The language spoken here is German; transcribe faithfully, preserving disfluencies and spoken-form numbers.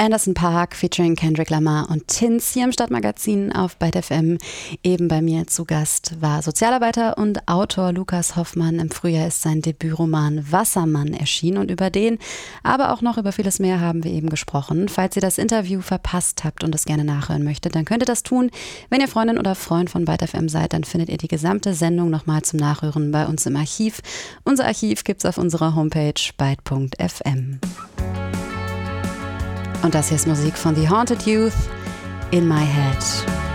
Anderson .Paak featuring Kendrick Lamar und Tinz hier im Stadtmagazin auf Byte F M. Eben bei mir zu Gast war Sozialarbeiter und Autor Lukas Hoffmann. Im Frühjahr ist sein Debütroman Wassermann erschienen und über den, aber auch noch über vieles mehr haben wir eben gesprochen. Falls ihr das Interview verpasst habt und es gerne nachhören möchtet, dann könnt ihr das tun. Wenn ihr Freundin oder Freund von Byte F M seid, dann findet ihr die gesamte Sendung nochmal zum Nachhören bei uns im Archiv. Unser Archiv gibt's auf unserer Homepage byte punkt f m. Und das hier ist Musik von The Haunted Youth, In My Head.